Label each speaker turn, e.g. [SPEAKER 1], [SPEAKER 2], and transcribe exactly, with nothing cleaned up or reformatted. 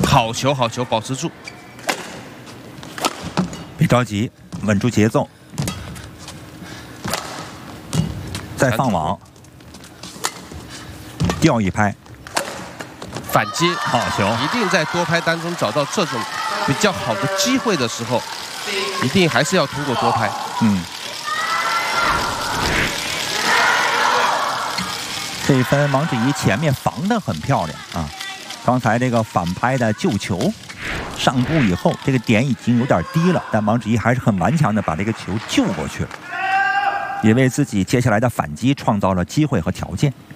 [SPEAKER 1] 好球，好球，保持住，
[SPEAKER 2] 别着急，稳住节奏，再放网，掉一拍，
[SPEAKER 1] 反击，
[SPEAKER 2] 好球！
[SPEAKER 1] 一定在多拍当中找到这种比较好的机会的时候，一定还是要通过多拍。
[SPEAKER 2] 嗯。 这一分，王芷怡前面防得很漂亮啊！刚才这个反拍的救球，上步以后，这个点已经有点低了，但王芷怡还是很顽强的把这个球救过去了，也为自己接下来的反击创造了机会和条件。